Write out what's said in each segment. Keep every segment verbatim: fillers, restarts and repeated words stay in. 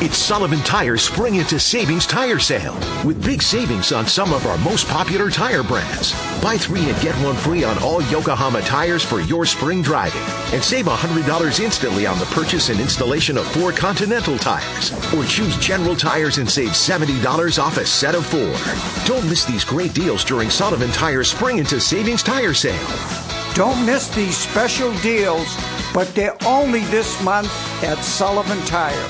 It's Sullivan Tire's Spring Into Savings Tire Sale with big savings on some of our most popular tire brands. Buy three and get one free on all Yokohama tires for your spring driving. And save one hundred dollars instantly on the purchase and installation of four Continental tires. Or choose General Tires and save seventy dollars off a set of four. Don't miss these great deals during Sullivan Tire's Spring Into Savings Tire Sale. Don't miss these special deals, but they're only this month at Sullivan Tire.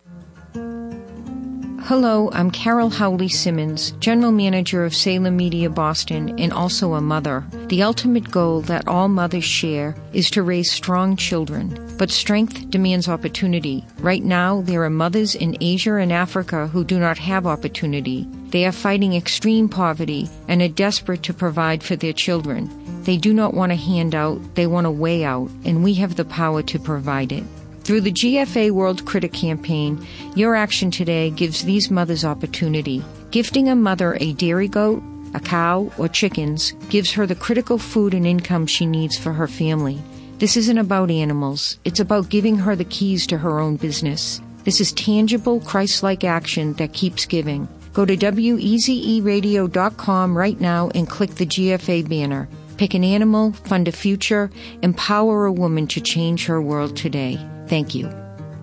Hello, I'm Carol Howley Simmons, General Manager of Salem Media Boston and also a mother. The ultimate goal that all mothers share is to raise strong children, but strength demands opportunity. Right now, there are mothers in Asia and Africa who do not have opportunity. They are fighting extreme poverty and are desperate to provide for their children. They do not want a handout, they want a way out, and we have the power to provide it. Through the G F A World Critic Campaign, your action today gives these mothers opportunity. Gifting a mother a dairy goat, a cow, or chickens gives her the critical food and income she needs for her family. This isn't about animals. It's about giving her the keys to her own business. This is tangible, Christ-like action that keeps giving. Go to W E Z E radio dot com right now and click the G F A banner. Pick an animal, fund a future, empower a woman to change her world today. Thank you.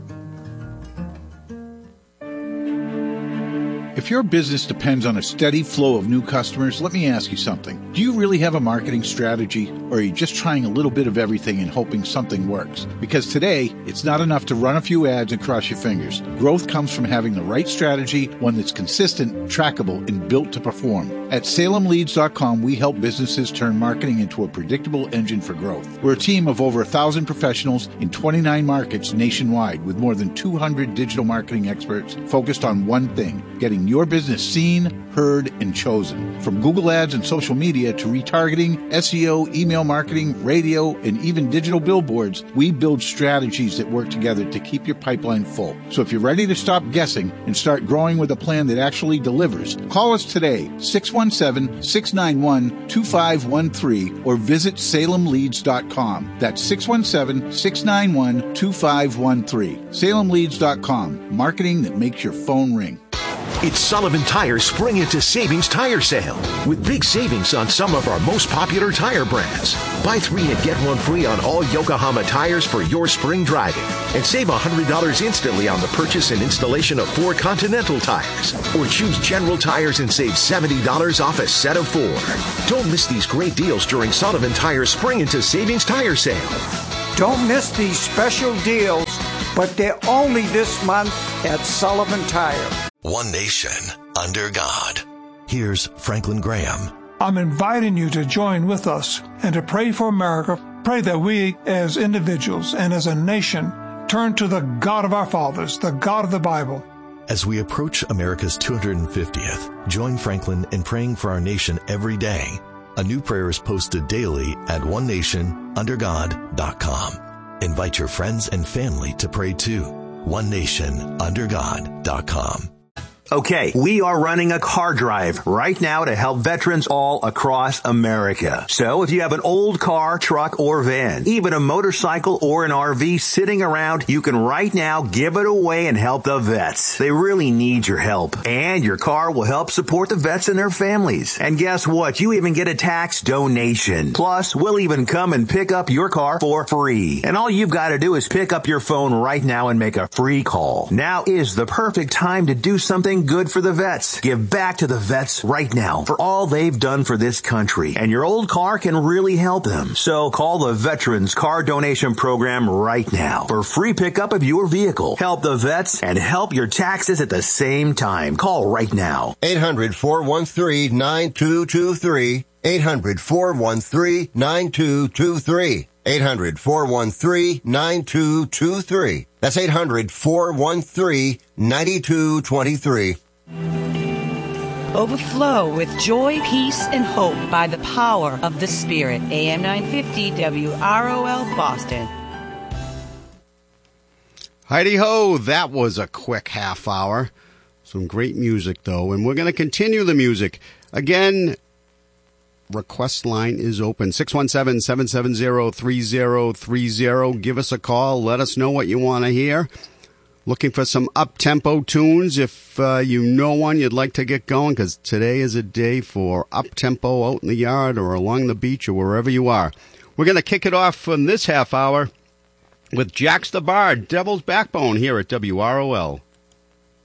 If your business depends on a steady flow of new customers, let me ask you something. Do you really have a marketing strategy, or are you just trying a little bit of everything and hoping something works? Because today, it's not enough to run a few ads and cross your fingers. Growth comes from having the right strategy, one that's consistent, trackable, and built to perform. At Salem Leads dot com, we help businesses turn marketing into a predictable engine for growth. We're a team of over one thousand professionals in twenty-nine markets nationwide with more than two hundred digital marketing experts focused on one thing, getting your business seen, heard, and chosen. From Google Ads and social media to retargeting, S E O, email marketing, radio, and even digital billboards, we build strategies that work together to keep your pipeline full. So if you're ready to stop guessing and start growing with a plan that actually delivers, call us today, six one seven, six nine one, two five one three, or visit Salem Leads dot com. That's six one seven, six nine one, two five one three. Salem Leads dot com. Marketing that makes your phone ring. It's Sullivan Tire's Spring Into Savings Tire Sale with big savings on some of our most popular tire brands. Buy three and get one free on all Yokohama tires for your spring driving. And save one hundred dollars instantly on the purchase and installation of four Continental tires. Or choose General Tires and save seventy dollars off a set of four. Don't miss these great deals during Sullivan Tire's Spring Into Savings Tire Sale. Don't miss these special deals, but they're only this month at Sullivan Tire. One nation, under God. Here's Franklin Graham. I'm inviting you to join with us and to pray for America. Pray that we, as individuals and as a nation, turn to the God of our fathers, the God of the Bible. As we approach America's two hundred fiftieth, join Franklin in praying for our nation every day. A new prayer is posted daily at one nation under god dot com. Invite your friends and family to pray too. one nation under god dot com. Okay, we are running a car drive right now to help veterans all across America. So if you have an old car, truck, or van, even a motorcycle or an R V sitting around, you can right now give it away and help the vets. They really need your help. And your car will help support the vets and their families. And guess what? You even get a tax donation. Plus, we'll even come and pick up your car for free. And all you've got to do is pick up your phone right now and make a free call. Now is the perfect time to do something good for the vets. Give back to the vets right now for all they've done for this country. And your old car can really help them. So call the Veterans Car Donation Program right now for free pickup of your vehicle. Help the vets and help your taxes at the same time. Call right now. eight hundred, four one three, nine two two three. eight hundred, four one three, nine two two three. eight hundred, four one three, nine two two three. That's eight hundred, four one three, nine two two three. Overflow with joy, peace, and hope by the power of the Spirit. A M nine fifty W R O L Boston. Heidi-ho, that was a quick half hour. Some great music, though, and we're going to continue the music. Again, request line is open, six one seven, seven seven zero, three zero three zero. Give us a call. Let us know what you want to hear. Looking for some up-tempo tunes. If uh, you know one you'd like to get going, because today is a day for up-tempo out in the yard or along the beach or wherever you are. We're going to kick it off from this half hour with Jax the Bard, Devil's Backbone, here at W R O L.